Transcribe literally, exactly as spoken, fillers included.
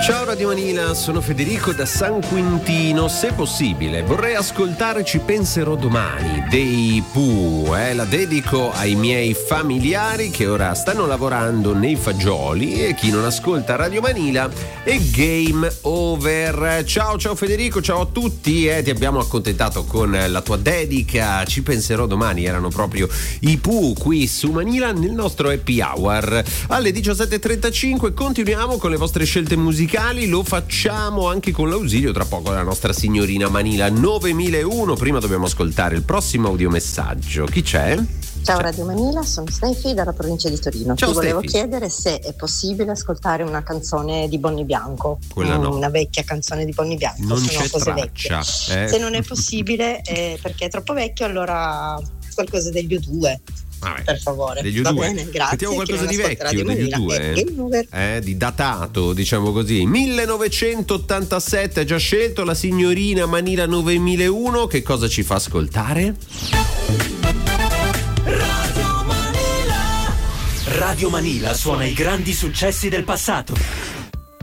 Ciao Radio Manila, sono Federico da San Quintino. Se possibile vorrei ascoltare Ci penserò domani dei Pooh, eh? La dedico ai miei familiari che ora stanno lavorando nei fagioli e chi non ascolta Radio Manila è game over. Ciao ciao Federico, ciao a tutti, eh? Ti abbiamo accontentato con la tua dedica. Ci penserò domani, erano proprio i Pooh qui su Manila nel nostro happy hour. Alle diciassette e trentacinque continuiamo con le vostre scelte musicali. Lo facciamo anche con l'ausilio tra poco della nostra signorina Manila novemilauno. Prima dobbiamo ascoltare il prossimo audiomessaggio. Chi c'è? Ciao Radio Manila, sono Stefi dalla provincia di Torino. Ciao, Ti volevo Stefi. chiedere se è possibile ascoltare una canzone di Bonnie Bianco. Quella no. Una vecchia canzone di Bonnie Bianco. Non sono c'è cose traccia, vecchie. eh. Se non è possibile eh, perché è troppo vecchio, allora qualcosa degli U due. Vabbè, per favore. degli Va U due. bene, grazie. Mettiamo qualcosa di vecchio degli U due, eh? di datato, diciamo così. millenovecentottantasette ha già scelto la signorina Manila novemilauno. Che cosa ci fa ascoltare? Radio Manila suona i grandi successi del passato.